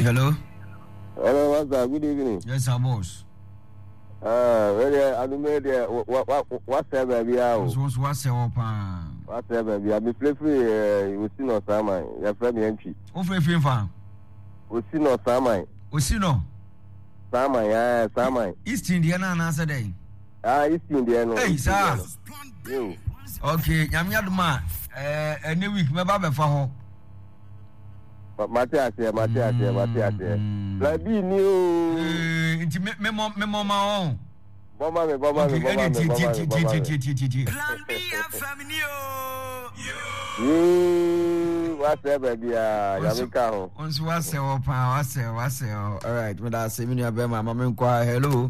hello. Hello, Master. Good evening. Yes, our boss. I don't know what's that, baby? What's your pan? What's that, baby? I'm free. We see no Samai. Your friend entry. Oh, free fan. We see no Samai. We see no Samai, Samai. East Indiana answer day. East Indiana. Hey, sir. You. Okay, Yamyadma. Any week, my baba for her. Matias. Like be new. It's me, mama. Bomba me. Plan B, What's that, baby? Yamika. Once was all right, when I say, Minia Bema, Mamma, hello.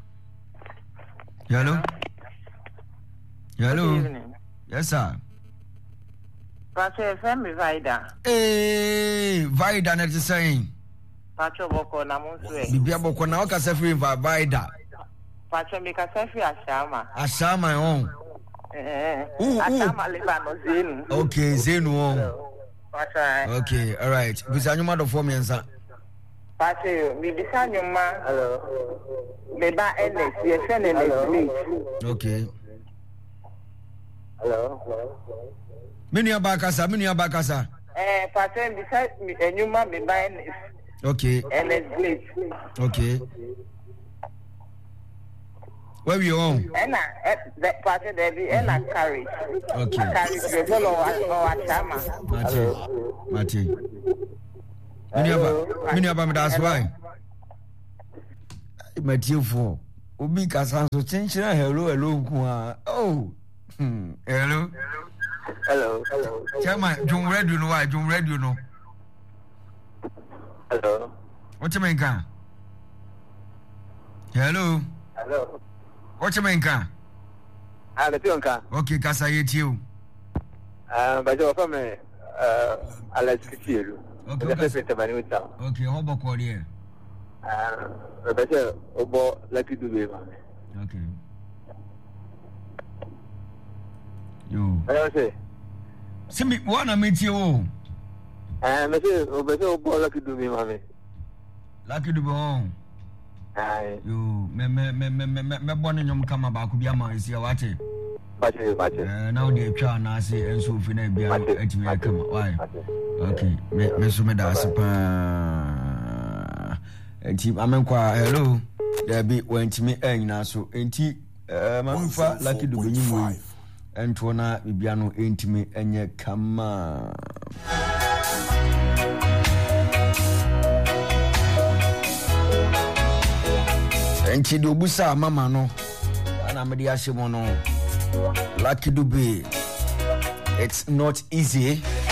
Hello. Yes, sir. Pacho FM Vida. Hey, Vida, not the same. Pacho Boko Namuswe. Bibia Boko now, Casafi, Vida. Pacho Mikasafi Ashama. Ashama, my own. Ashama Libano Zin. Okay, Zenu. Pacho. Okay, all right. Bisanya mother for me, sir. Pacho, Bibisanya ma. Hello. Beba NS, yes, NS. Okay. Hello. Minia Bakasa. Pacho, beside me, and you ma be by NS. Okay. NS Glitch. Okay. Where you on? Ena, that Pacho, there be Ena Carry. Okay. Carry the fellow or Ashama. Mati. Minia Bam, that's why. Matthew for Ubi Casanso Chinchina, hello. Oh, hello. Chairman, John Red, you know why? John Red, you know. Hello. What you mean, can? Hello. What you mean, can? Okay, Casa, you. But you're from Alex Kitty. Okay, how about Cordier? Better Obo Lucky Dube. Okay. You. I say. See me, one I meet you. Monsieur Obo Lucky Dube, mammy. Lucky to be home. You, me, born in your come back, could be a man, is your watch. Now they try and say, and so for them, be a come. Why? Okay, me so me that's enti amenkwa hello there be went me na so enti mamfa lucky do be nyimu ento na bibia no entimi enye kama enti do busa mama no ana me dia hye mo no lucky do be it's not easy